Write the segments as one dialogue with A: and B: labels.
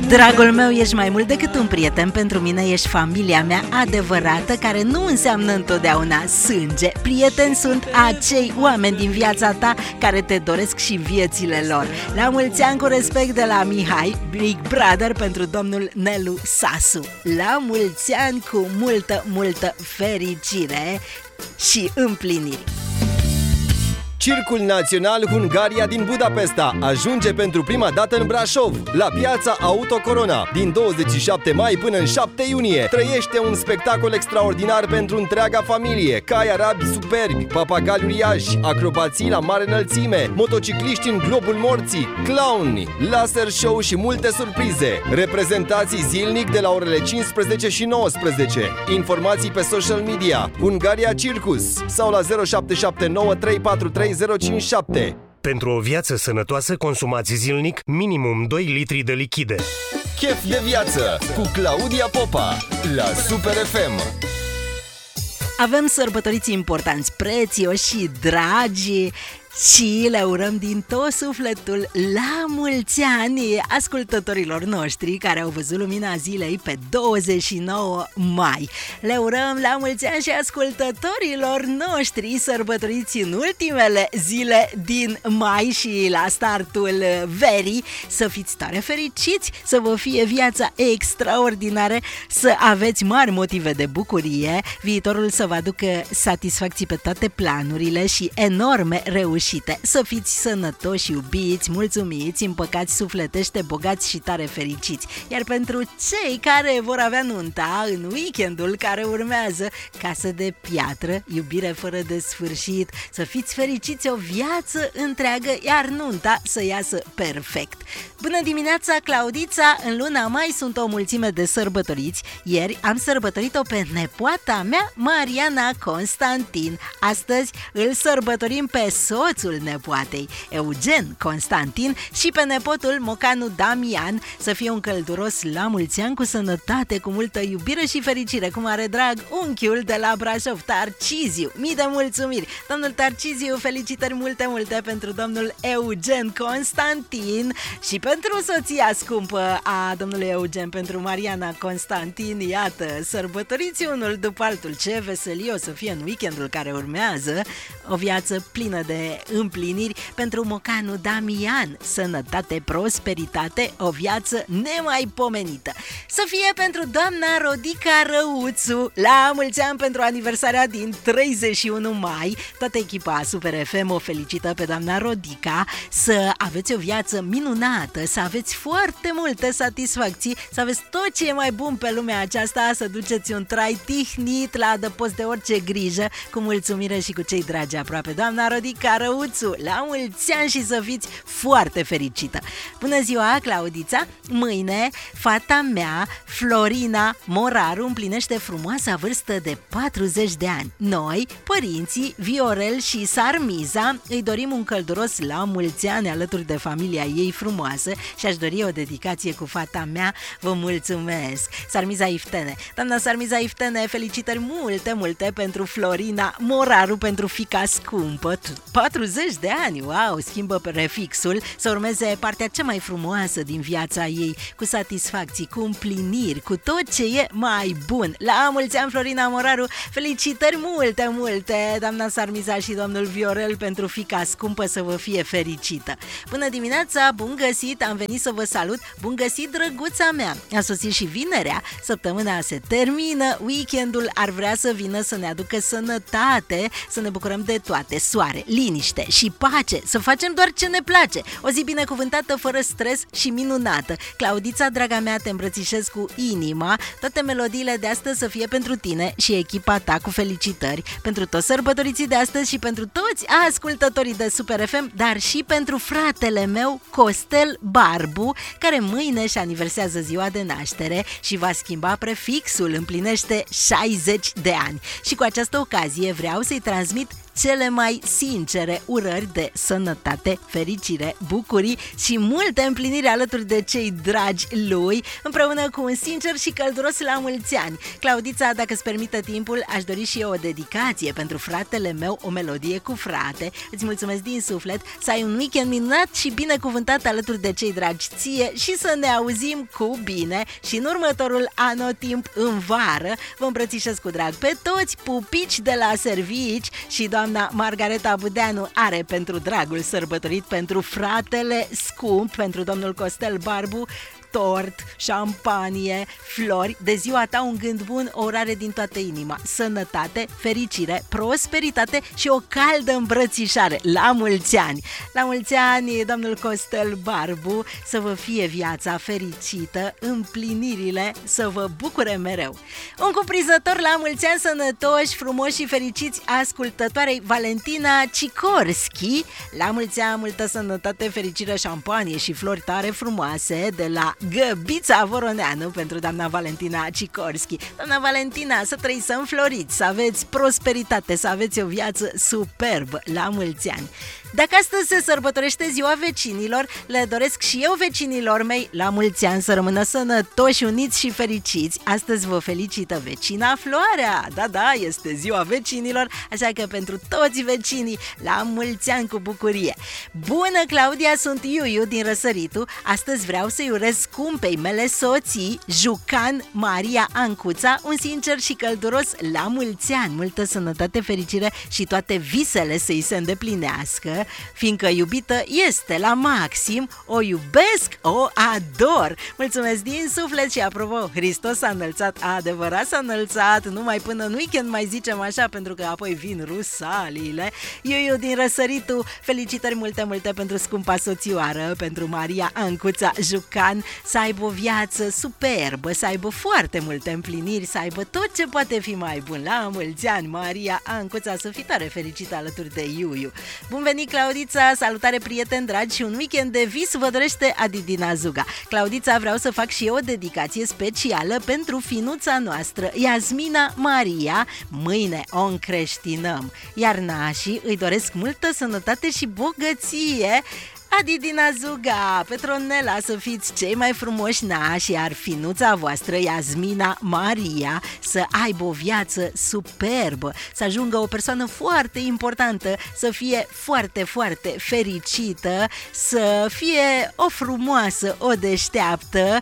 A: Dragul meu, ești mai mult decât un prieten pentru mine, ești familia mea adevărată, care nu înseamnă întotdeauna sânge. Prieteni sunt acei oameni din viața ta care te doresc și viețile lor. La mulți ani, cu respect, de la Mihai, Big Brother, pentru domnul Nelu Sasu. La mulți ani cu multă fericire și împliniri.
B: Circul Național Hungaria din Budapesta ajunge pentru prima dată în Brașov, la piața Auto Corona. Din 27 mai până în 7 iunie trăiește un spectacol extraordinar pentru întreaga familie. Cai arabi superbi, papagali uriași, acrobații la mare înălțime, motocicliști în globul morții, clowni, laser show și multe surprize. Reprezentații zilnic de la orele 15 și 19. Informații pe social media Hungaria Circus sau la 0779 343 057.
C: Pentru o viață sănătoasă, consumați zilnic minimum 2 litri de lichide.
B: Chef de viață cu Claudia Popa la Super FM.
A: Avem sărbătoriți importanți, prețioși și dragi, și le urăm din tot sufletul la mulți ani ascultătorilor noștri care au văzut lumina zilei pe 29 mai. Le urăm la mulți ani și ascultătorilor noștri sărbătoriți în ultimele zile din mai și la startul verii. Să fiți tare fericiți, să vă fie viața extraordinară, să aveți mari motive de bucurie, viitorul să vă aducă satisfacții pe toate planurile și enorme reușite. Să fiți sănătoși, iubiți, mulțumiți, împăcați sufletește, bogați și tare fericiți. Iar pentru cei care vor avea nunta în weekendul care urmează, casă de piatră, iubire fără de sfârșit, să fiți fericiți o viață întreagă, iar nunta să iasă perfect. Bună dimineața, Claudița! În luna mai sunt o mulțime de sărbătoriți. Ieri am sărbătorit-o pe nepoata mea, Mariana Constantin. Astăzi îl sărbătorim pe soțul nepoatei, Eugen Constantin, și pe nepotul Mocanu Damian. Să fie un călduros la mulți ani, cu sănătate, cu multă iubire și fericire, cu mare drag, unchiul de la Brașov, Tarciziu. Mii de mulțumiri! Domnul Tarciziu, felicitări multe pentru domnul Eugen Constantin și pentru soția scumpă a domnului Eugen, pentru Mariana Constantin. Iată, sărbătoriți unul după altul. Ce veselie o să fie în weekendul care urmează. O viață plină de împliniri pentru Mocanu Damian, sănătate, prosperitate, o viață nemaipomenită. Să fie pentru doamna Rodica Răuțu, la mulți ani pentru aniversarea din 31 mai. Toată echipa Super FM o felicită pe doamna Rodica. Să aveți o viață minunată, să aveți foarte multe satisfacții, să aveți tot ce e mai bun pe lumea aceasta, să duceți un trai tihnit la adăpost de orice grijă, cu mulțumire și cu cei dragi aproape. Doamna Rodica Răuțu, la mulți ani și să fiți foarte fericită! Bună ziua, Claudița! Mâine, fata mea, Florina Moraru, împlinește frumoasa vârstă de 40 de ani. Noi, părinții Viorel și Sarmiza, îi dorim un călduros la mulți ani alături de familia ei frumoasă și aș dori o dedicație cu fata mea. Vă mulțumesc! Sarmiza Iftene. Doamna Sarmiza Iftene, felicitări multe pentru Florina Moraru, pentru fiica scumpă. 40 de ani, wow, schimbă prefixul, să urmeze partea cea mai frumoasă din viața ei, cu satisfacții, cu împliniri, cu tot ce e mai bun. La mulți ani, Florina Moraru, felicitări multe, doamna Sarmiza și domnul Viorel, pentru fiica scumpă, să vă fie fericită. Bună dimineața, bun găsit, am venit să vă salut, bun găsit, drăguța mea. A sosit și vinerea, săptămâna se termină, weekendul ar vrea să vină să ne aducă sănătate, să ne bucurăm de toate, soare, liniște și pace, să facem doar ce ne place. O zi binecuvântată, fără stres și minunată. Claudița, draga mea, te îmbrățișez cu inima. Toate melodiile de astăzi să fie pentru tine și echipa ta, cu felicitări pentru toți sărbătoriții de astăzi și pentru toți ascultătorii de Super FM, dar și pentru fratele meu, Costel Barbu, care mâine își aniversează ziua de naștere și va schimba prefixul, împlinește 60 de ani. Și cu această ocazie vreau să-i transmit cele mai sincere urări de sănătate, fericire, bucurii și multe împliniri alături de cei dragi lui, împreună cu un sincer și călduros la mulți ani. Claudița, dacă îți permite timpul, aș dori și eu o dedicație pentru fratele meu, o melodie cu frate. Îți mulțumesc din suflet, să ai un weekend minunat și binecuvântat alături de cei dragi ție și să ne auzim cu bine și în următorul anotimp în vară. Vă îmbrățișez cu drag pe toți, pupici de la servici și doamna Margareta Budeanu are pentru dragul sărbătorit pentru fratele scump, pentru domnul Costel Barbu, tort, șampanie, flori, de ziua ta un gând bun, o urare din toată inima, sănătate, fericire, prosperitate și o caldă îmbrățișare. La mulți ani! La mulți ani, domnul Costel Barbu, să vă fie viața fericită, împlinirile să vă bucure mereu. Un cuprinzător la mulți ani sănătoși, frumoși și fericiți ascultătoarei Valentina Cicorski. La mulți ani, multă sănătate, fericire, șampanie și flori tare frumoase de la Găbița Voroneanu pentru doamna Valentina Cicorski. Doamna Valentina, să trăiți, să înfloriți, să aveți prosperitate, să aveți o viață superbă. La mulți ani! Dacă astăzi se sărbătorește ziua vecinilor, le doresc și eu vecinilor mei la mulți ani să rămână sănătoși, uniți și fericiți. Astăzi vă felicită vecina Floarea. Da, este ziua vecinilor, așa că pentru toți vecinii, la mulți ani cu bucurie. Bună, Claudia, sunt Iuiu din Răsăritu. Astăzi vreau să-i urez scumpei mele soții, Jucan Maria Ancuța, un sincer și călduros la mulți ani, multă sănătate, fericire și toate visele să-i se îndeplinească, fiindcă iubită este la maxim, o iubesc, o ador. Mulțumesc din suflet și apropo, Hristos s-a înălțat, adevărat s-a înălțat, numai până în weekend mai zicem așa, pentru că apoi vin rusaliile. Eu din Răsăritu, felicitări multe pentru scumpa soțioară, pentru Maria Ancuța Jucan, să aibă o viață superbă, să aibă foarte multe împliniri, să aibă tot ce poate fi mai bun. La mulți ani, Maria Ancuța, să fii tare fericită alături de Iuiu. Bun venit, Claudița, salutare prieteni dragi și un weekend de vis vă dorește Adidina Zuga. Claudița, vreau să fac și eu o dedicație specială pentru finuța noastră, Iasmina Maria, mâine o încreștinăm, iar nașii îi doresc multă sănătate și bogăție. Adidina Zuga, Petronela, să fiți cei mai frumoși nași, iar finuța voastră, Iasmina Maria, să aibă o viață superbă, să ajungă o persoană foarte importantă, să fie foarte fericită, să fie o frumoasă, o deșteaptă,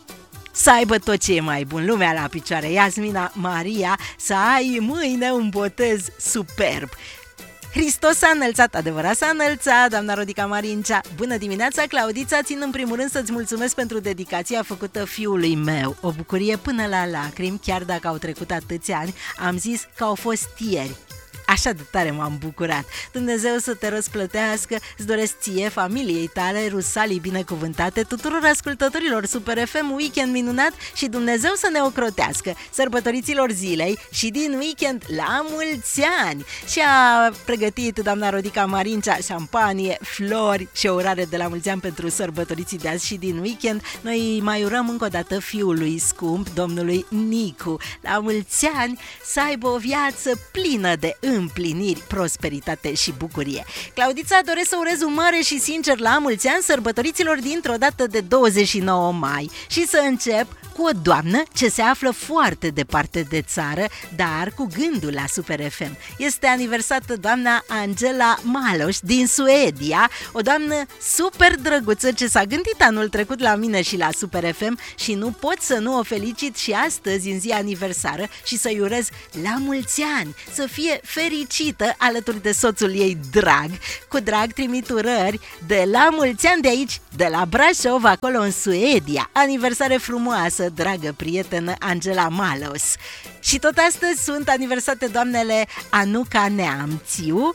A: să aibă tot ce e mai bun, lumea la picioare. Iasmina Maria, să ai mâine un botez superb. Hristos s-a înălțat, adevărat s-a înălțat, doamna Rodica Marincea. Bună dimineața, Claudița, țin în primul rând să-ți mulțumesc pentru dedicația făcută fiului meu. O bucurie până la lacrimi, chiar dacă au trecut atâția ani, am zis că au fost ieri. Așa de tare m-am bucurat. Dumnezeu să te răsplătească. Îți doresc ție, familiei tale, rusalii binecuvântate, tuturor ascultătorilor Super FM, weekend minunat și Dumnezeu să ne ocrotească sărbătoriților zilei și din weekend la mulți ani. Și a pregătit doamna Rodica Marincea șampanie, flori și o urare de la mulți ani pentru sărbătoriții de azi și din weekend. Noi mai urăm încă o dată fiului scump, domnului Nicu, la mulți ani, să aibă o viață plină de împliniri, prosperitate și bucurie. Claudița, doresc să urez un mare și sincer la mulți ani sărbătoriților dintr-o dată de 29 mai și să încep cu o doamnă ce se află foarte departe de țară, dar cu gândul la Super FM. Este aniversată doamna Angela Malos din Suedia, o doamnă super drăguță ce s-a gândit anul trecut la mine și la Super FM și nu pot să nu o felicit și astăzi în zi aniversară și să-i urez la mulți ani, să fie fericită alături de soțul ei drag. Cu drag trimit urări de la mulți ani de aici, de la Brașov, acolo în Suedia. Aniversare frumoasă, dragă prietenă Angela Malos. Și tot astăzi sunt aniversate doamnele Anuca Neamțiu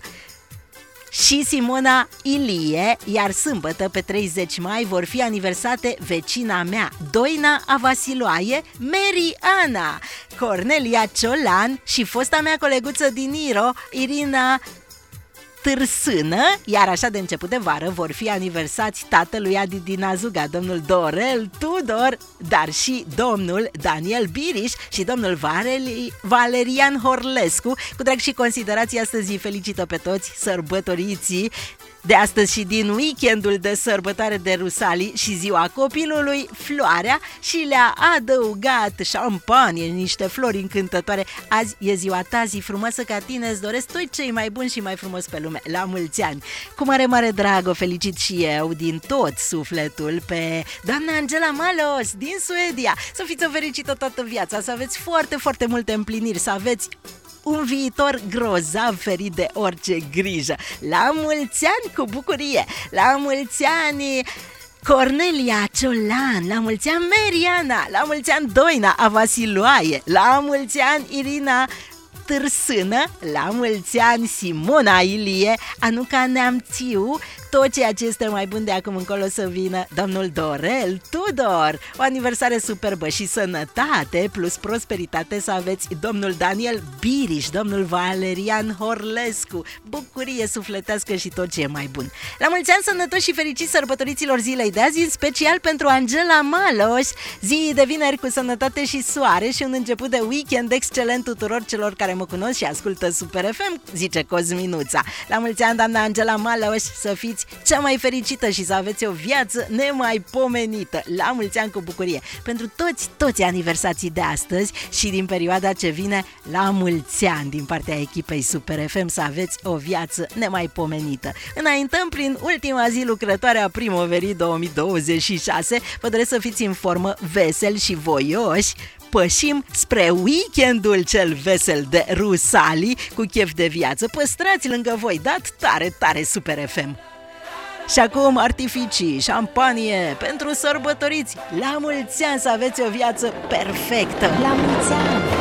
A: și Simona Ilie, iar sâmbătă pe 30 mai vor fi aniversate vecina mea Doina Avasiloae, Mary Ana, Cornelia Ciolan și fosta mea coleguță din Iro, Irina Târsână, iar așa de început de vară vor fi aniversați tatălui Adi din Azuga, domnul Dorel Tudor, dar și domnul Daniel Biriș și domnul Valerian Horlescu. Cu drag și considerație, astăzi îi felicită pe toți sărbătoriții de astăzi și din weekendul de sărbătoare de Rusalii și ziua copilului Floarea și le-a adăugat șampanie, niște flori încântătoare. Azi e ziua ta, zi frumoasă ca tine, îți doresc tot cei mai buni și mai frumos pe lume. La mulți ani! Cu mare, mare drag o felicit și eu din tot sufletul pe doamna Angela Malos din Suedia. Să fiți o fericită toată viața, să aveți foarte, foarte multe împliniri, să aveți un viitor grozav ferit de orice grijă. La mulți ani cu bucurie! La mulți ani Cornelia Ciolan, la mulți ani Meriana, la mulți ani Doina Avasiloae, la mulți ani Irina Târsână, la mulți ani Simona Ilie, Anuca Neamțiu, tot ceea ce este mai bun de acum încolo să vină domnul Dorel Tudor. O aniversare superbă și sănătate plus prosperitate să aveți domnul Daniel Biriș, domnul Valerian Horlescu, bucurie sufletească și tot ce e mai bun. La mulți ani sănătoși și fericiți sărbătoriților zilei de azi, în special pentru Angela Malos, zi de vineri cu sănătate și soare și un început de weekend excelent tuturor celor care mă cunosc și ascultă Super FM, zice Cosminuța. La mulți ani, doamna Angela Malos, să fiți cea mai fericită și să aveți o viață nemaipomenită. La mulți ani cu bucurie. Pentru toți aniversații de astăzi și din perioada ce vine, la mulți ani din partea echipei Super FM, să aveți o viață nemaipomenită. Înaintăm prin ultima zi lucrătoare a primăverii 2026. Vă doresc să fiți în formă, veseli și voioși. Pășim spre weekendul cel vesel de Rusalii cu chef de viață. Păstrați lângă voi, dat tare, tare Super FM. Și acum artificii, șampanie pentru sărbătoriți. La mulți ani să aveți o viață perfectă.
D: La mulți ani!